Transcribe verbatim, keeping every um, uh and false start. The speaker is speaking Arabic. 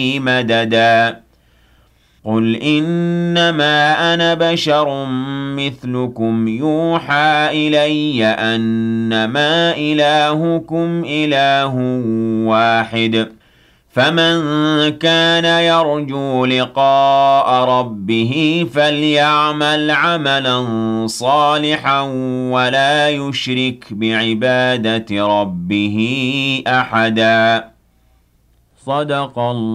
مددا قل إنما أنا بشر مثلكم يوحى إلي أنما إلهكم إله واحد فمن كان يرجو لقاء ربه فليعمل عملا صالحا ولا يشرك بعبادة ربه أحدا صدق الله